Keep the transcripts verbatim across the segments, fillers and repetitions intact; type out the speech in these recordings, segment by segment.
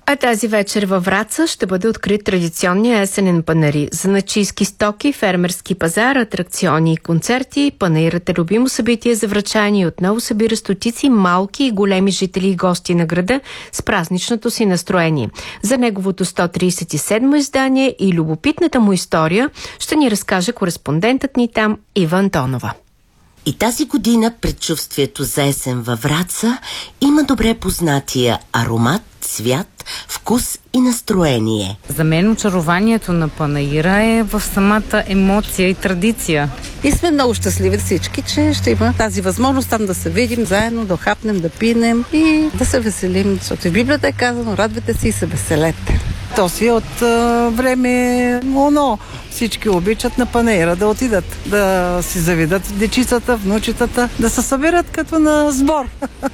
А тази вечер във Враца ще бъде открит традиционния есенен панаир. Занаятчийски стоки, фермерски пазар, атракциони и концерти. Панаирът е любимо събитие за врачани и отново събира стотици малки и големи жители и гости на града с празничното си настроение. За неговото сто тридесет и седмо издание и любопитната му история ще ни разкаже кореспондентът ни там Ива Антонова. И тази година предчувствието за есен във Враца има добре познатия аромат, цвят, вкус и настроение. За мен очарованието на панаира е в самата емоция и традиция. И сме много щастливи всички, че ще има тази възможност там да се видим заедно, да хапнем, да пинем и да се веселим, защото в Библията е казано: радвайте се и се веселете. То си от а, време оно. Всички обичат на панаира да отидат, да си завидат дечицата, внучетата, да се съберат като на сбор.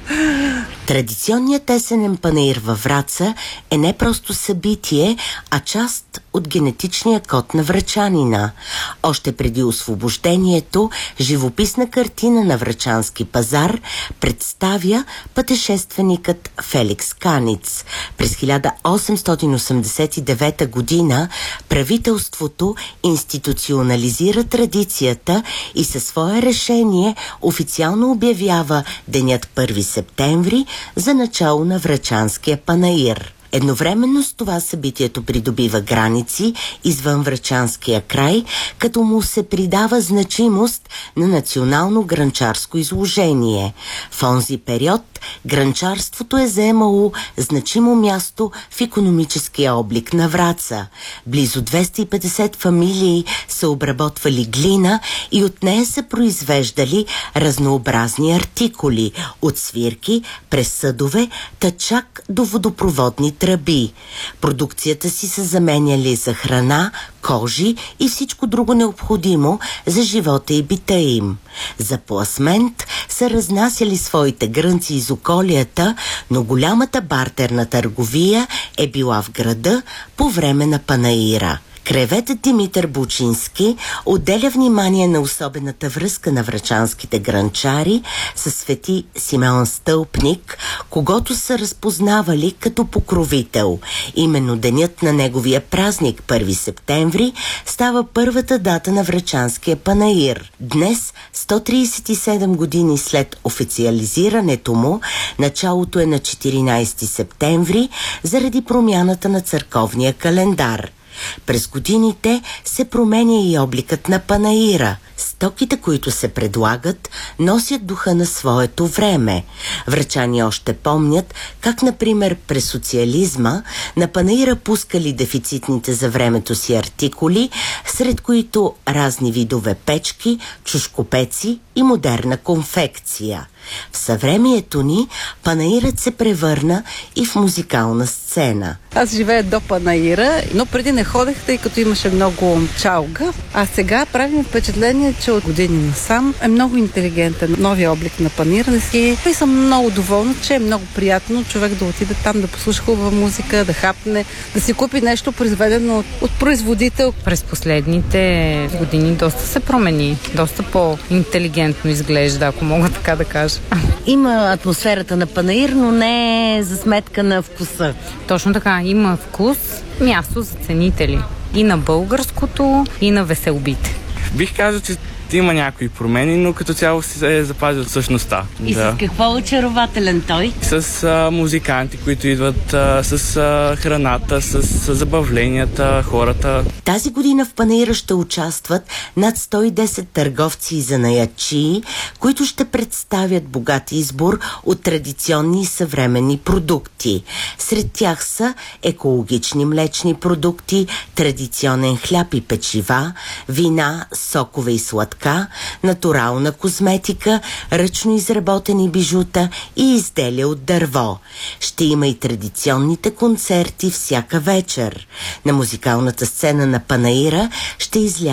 Традиционният есенен панаир във Враца е не просто събитие, а част от генетичния код на врачанина. Още преди освобождението, живописна картина на врачански пазар представя пътешественикът Феликс Каниц. През хиляда осемстотин осемдесет и девета година правителството институционализира традицията и със свое решение официално обявява денят първи септември за начало на врачанския панаир. Едновременно с това събитието придобива граници извън врачанския край, като му се придава значимост на национално гранчарско изложение. В онзи период гранчарството е заемало значимо място в икономическия облик на Враца. Близо двеста и петдесет фамилии са обработвали глина и от нея са произвеждали разнообразни артикули, от свирки през съдове, та чак до водопроводни тръби. Продукцията си са заменяли за храна, кожи и всичко друго необходимо за живота и бита им. За пласмент са разнасяли своите грънци из околията, но голямата бартерна търговия е била в града по време на панаира. Креветът Димитър Бучински отделя внимание на особената връзка на врачанските гранчари със свети Симеон Стълпник, когото са разпознавали като покровител. Именно денят на неговия празник, първи септември, става първата дата на врачанския панаир. Днес, сто тридесет и седем години след официализирането му, началото е на четиринайсети септември, заради промяната на църковния календар. През годините се променя и обликът на панаира. Стоките, които се предлагат, носят духа на своето време. Врачани още помнят как, например, през социализма на панаира пускали дефицитните за времето си артикули, сред които разни видове печки, чушкопеци и модерна конфекция. В съвремието ни панаирът се превърна и в музикална сцена. Аз живея до панаира, но преди не ходех, тъй като имаше много чалга. А сега правим впечатление, че от години насам е много интелигентен новия облик на панаира. И съм много доволна, че е много приятно човек да отиде там, да послуша хубава музика, да хапне, да си купи нещо произведено от, от производител. През последните години доста се промени, доста по-интелигентно изглежда, ако мога така да кажа. Има атмосферата на панаир, но не за сметка на вкуса. Точно така, има вкус, място за ценители. И на българското, и на веселбите. Бих казал, че има някои промени, но като цяло се е запазил същността. И да. С какво е очарователен той? С а, музиканти, които идват, а, с а, храната, с, с забавленията, хората. Тази година в панаира ще участват над сто и десет търговци и занаятчии, които ще представят богат избор от традиционни и съвременни продукти. Сред тях са екологични млечни продукти, традиционен хляб и печива, вина, сокове и сладки, натурална козметика, ръчно изработени бижута и изделия от дърво. Ще има и традиционните концерти всяка вечер. На музикалната сцена на панаира ще излязат